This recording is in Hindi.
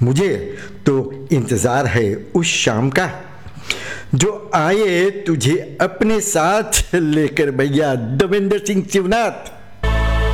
मुझे तो इंतज़ार है उस शाम का, जो आए तुझे अपने साथ लेकर भैया देवेंद्र सिंह शिवनाथ।